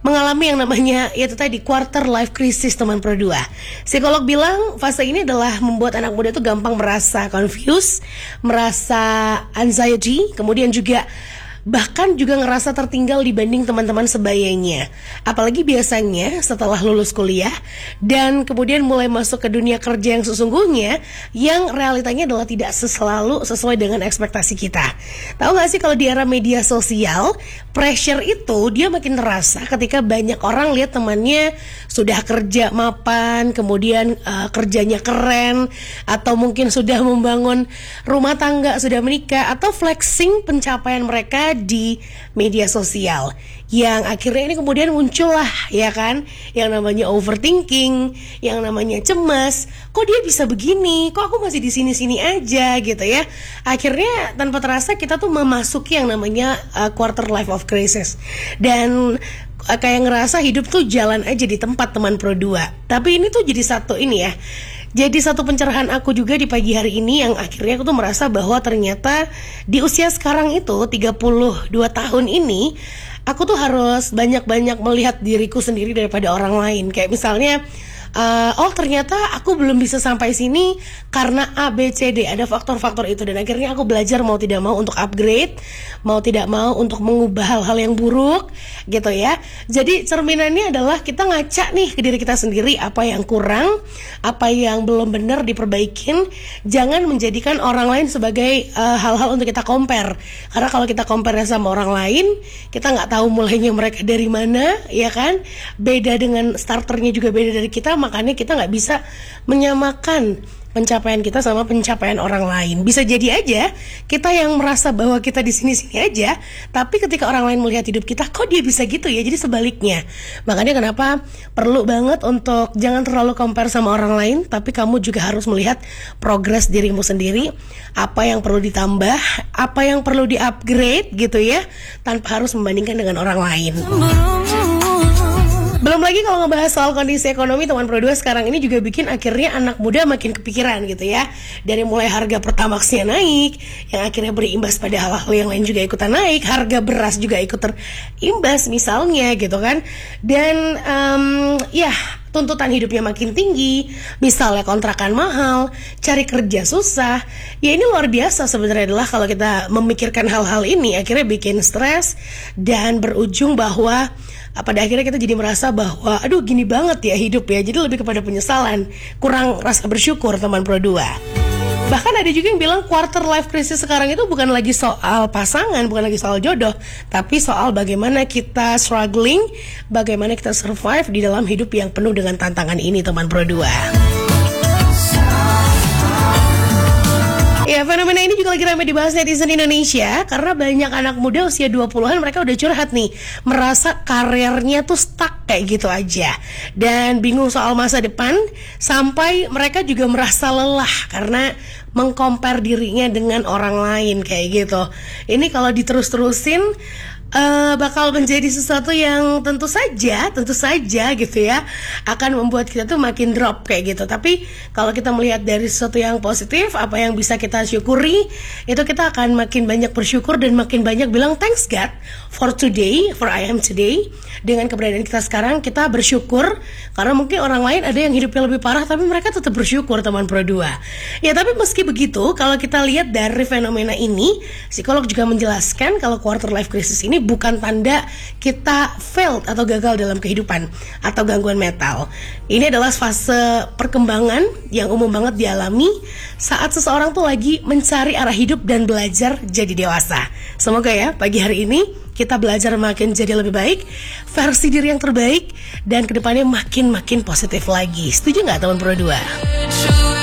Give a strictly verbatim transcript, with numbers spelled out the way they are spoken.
mengalami yang namanya yaitu tadi quarter life crisis teman Pro dua. Psikolog bilang fase ini adalah membuat anak muda itu gampang merasa confused, merasa anxiety, kemudian juga bahkan juga ngerasa tertinggal dibanding teman-teman sebayanya. Apalagi biasanya setelah lulus kuliah dan kemudian mulai masuk ke dunia kerja yang sesungguhnya, yang realitanya adalah tidak selalu sesuai dengan ekspektasi kita. Tahu gak sih kalau di era media sosial, pressure itu dia makin terasa ketika banyak orang lihat temannya sudah kerja mapan, kemudian uh, kerjanya keren, atau mungkin sudah membangun rumah tangga, sudah menikah, atau flexing pencapaian mereka di media sosial, yang akhirnya ini kemudian muncul lah ya kan, yang namanya overthinking, yang namanya cemas. Kok dia bisa begini? Kok aku masih di sini-sini aja gitu ya? Akhirnya tanpa terasa kita tuh memasuki yang namanya uh, quarter life of crisis, dan uh, kayak ngerasa hidup tuh jalan aja di tempat teman Pro dua. Tapi ini tuh jadi satu ini ya. Jadi satu pencerahan aku juga di pagi hari ini, yang akhirnya aku tuh merasa bahwa ternyata di usia sekarang itu tiga puluh dua tahun ini, aku tuh harus banyak-banyak melihat diriku sendiri daripada orang lain. Kayak misalnya uh, oh ternyata aku belum bisa sampai sini karena A, B, C, D, ada faktor-faktor itu. Dan akhirnya aku belajar mau tidak mau untuk upgrade, mau tidak mau untuk mengubah hal-hal yang buruk gitu ya. Jadi cerminannya adalah kita ngaca nih ke diri kita sendiri, apa yang kurang, apa yang belum benar diperbaikin. Jangan menjadikan orang lain sebagai uh, hal-hal untuk kita compare. Karena kalau kita compare sama orang lain, kita nggak tahu mulainya mereka dari mana, ya kan? Beda dengan starternya juga beda dari kita, makanya kita nggak bisa menyamakan pencapaian kita sama pencapaian orang lain. Bisa jadi aja kita yang merasa bahwa kita di sini-sini aja, tapi ketika orang lain melihat hidup kita, kok dia bisa gitu ya? Jadi sebaliknya. Makanya kenapa perlu banget untuk jangan terlalu compare sama orang lain, tapi kamu juga harus melihat progres dirimu sendiri, apa yang perlu ditambah, apa yang perlu di-upgrade gitu ya, tanpa harus membandingkan dengan orang lain. Belum lagi kalau ngebahas soal kondisi ekonomi teman Pro dua sekarang ini juga bikin akhirnya anak muda makin kepikiran gitu ya. Dari mulai harga Pertamaxnya naik, yang akhirnya berimbas pada hal-hal yang lain juga ikutan naik. Harga beras juga ikut terimbas misalnya gitu kan. Dan um, ya tuntutan hidupnya makin tinggi, misalnya kontrakan mahal, cari kerja susah. Ya ini luar biasa sebenarnya adalah kalau kita memikirkan hal-hal ini, akhirnya bikin stres dan berujung bahwa pada akhirnya kita jadi merasa bahwa aduh gini banget ya hidup ya. Jadi lebih kepada penyesalan, kurang rasa bersyukur teman Pro dua. Bahkan ada juga yang bilang quarter life crisis sekarang itu bukan lagi soal pasangan, bukan lagi soal jodoh, tapi soal bagaimana kita struggling, bagaimana kita survive di dalam hidup yang penuh dengan tantangan ini teman Pro dua. Ya, fenomena ini juga lagi ramai dibahas netizen Indonesia karena banyak anak muda usia dua puluhan mereka udah curhat nih, merasa karirnya tuh stuck kayak gitu aja dan bingung soal masa depan, sampai mereka juga merasa lelah karena mengcompare dirinya dengan orang lain kayak gitu. Ini kalau diterus-terusin Uh, bakal menjadi sesuatu yang tentu saja, tentu saja gitu ya, akan membuat kita tuh makin drop kayak gitu. Tapi kalau kita melihat dari sesuatu yang positif, apa yang bisa kita syukuri, itu kita akan makin banyak bersyukur dan makin banyak bilang thanks God for today, for I am today. Dengan keberadaan kita sekarang, kita bersyukur karena mungkin orang lain ada yang hidupnya lebih parah, tapi mereka tetap bersyukur teman Pro dua. Ya tapi meski begitu, kalau kita lihat dari fenomena ini, psikolog juga menjelaskan kalau quarter life crisis ini bukan tanda kita failed atau gagal dalam kehidupan atau gangguan mental. Ini adalah fase perkembangan yang umum banget dialami saat seseorang tuh lagi mencari arah hidup dan belajar jadi dewasa. Semoga ya pagi hari ini kita belajar makin jadi lebih baik, versi diri yang terbaik, dan kedepannya makin-makin positif lagi. Setuju nggak teman Pro dua?